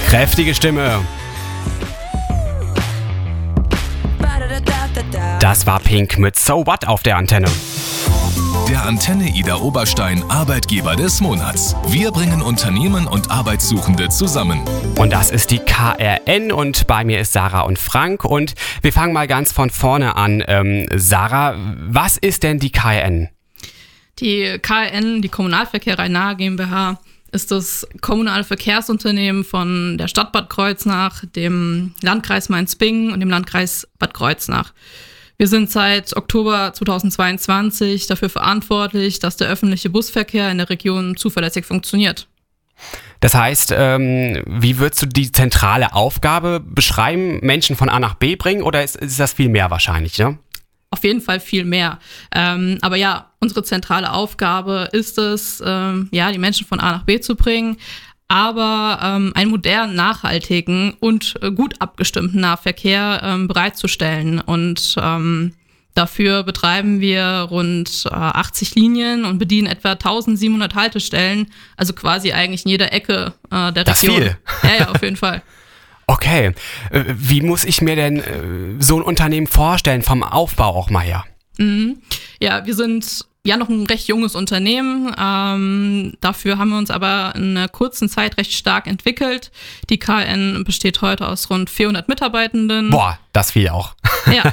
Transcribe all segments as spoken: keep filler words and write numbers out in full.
Kräftige Stimme. Das war Pink mit So What auf der Antenne. Der Antenne Ida Oberstein Arbeitgeber des Monats. Wir bringen Unternehmen und Arbeitssuchende zusammen. Und das ist die K R N und bei mir ist Sarah und Frank und wir fangen mal ganz von vorne an. Ähm, Sarah, was ist denn die K R N? Die K R N, die Kommunalverkehr Rhein-Nahe GmbH, ist das kommunale Verkehrsunternehmen von der Stadt Bad Kreuznach, dem Landkreis Mainz-Bingen und dem Landkreis Bad Kreuznach. Wir sind seit Oktober zweitausendzweiundzwanzig dafür verantwortlich, dass der öffentliche Busverkehr in der Region zuverlässig funktioniert. Das heißt, ähm, wie würdest du die zentrale Aufgabe beschreiben? Menschen von A nach B bringen oder ist, ist das viel mehr wahrscheinlich, ne? Auf jeden Fall viel mehr. Ähm, aber ja, unsere zentrale Aufgabe ist es, ähm, ja, die Menschen von A nach B zu bringen, aber ähm, einen modernen, nachhaltigen und äh, gut abgestimmten Nahverkehr ähm, bereitzustellen. Und ähm, dafür betreiben wir rund äh, achtzig Linien und bedienen etwa eintausendsiebenhundert Haltestellen, also quasi eigentlich in jeder Ecke äh, der das Region. Viel. Ja, ja, auf jeden Fall. Okay, wie muss ich mir denn so ein Unternehmen vorstellen, vom Aufbau auch mal her? Mhm. Ja, wir sind ja noch ein recht junges Unternehmen. Ähm, dafür haben wir uns aber in einer kurzen Zeit recht stark entwickelt. Die K R N besteht heute aus rund vierhundert Mitarbeitenden. Boah, das viel auch. Ja.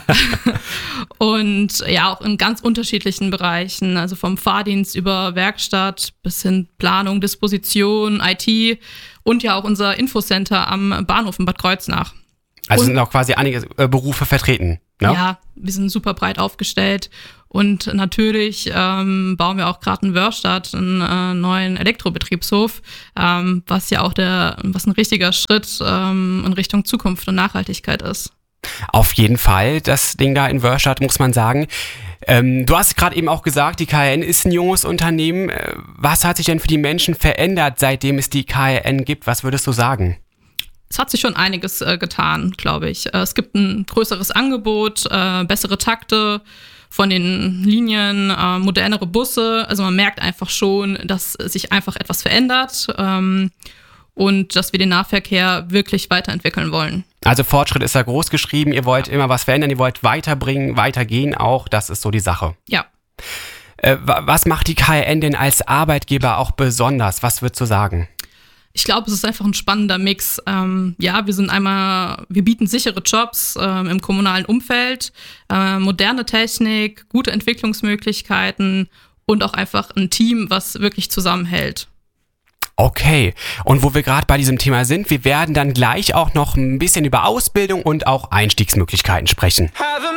Und ja, auch in ganz unterschiedlichen Bereichen, also vom Fahrdienst über Werkstatt bis hin Planung, Disposition, I T und ja auch unser Infocenter am Bahnhof in Bad Kreuznach. Also und, sind auch quasi einige äh, Berufe vertreten, ne? Ja, wir sind super breit aufgestellt und natürlich ähm, bauen wir auch gerade in Wörstadt einen äh, neuen Elektrobetriebshof, ähm, was ja auch der, was ein richtiger Schritt ähm, in Richtung Zukunft und Nachhaltigkeit ist. Auf jeden Fall, das Ding da in Wörstadt, muss man sagen. Ähm, du hast gerade eben auch gesagt, die K R N ist ein junges Unternehmen. Was hat sich denn für die Menschen verändert, seitdem es die K R N gibt? Was würdest du sagen? Es hat sich schon einiges äh, getan, glaube ich. Äh, es gibt ein größeres Angebot, äh, bessere Takte von den Linien, äh, modernere Busse. Also man merkt einfach schon, dass sich einfach etwas verändert ähm, und dass wir den Nahverkehr wirklich weiterentwickeln wollen. Also Fortschritt ist da groß geschrieben. Ihr wollt immer was verändern, ihr wollt weiterbringen, weitergehen auch. Das ist so die Sache. Ja. Äh, was macht die K R N denn als Arbeitgeber auch besonders? Was würdest du sagen? Ich glaube, es ist einfach ein spannender Mix. Ähm, ja, wir sind einmal, wir bieten sichere Jobs ähm, im kommunalen Umfeld, äh, moderne Technik, gute Entwicklungsmöglichkeiten und auch einfach ein Team, was wirklich zusammenhält. Okay, und wo wir gerade bei diesem Thema sind, wir werden dann gleich auch noch ein bisschen über Ausbildung und auch Einstiegsmöglichkeiten sprechen. Have a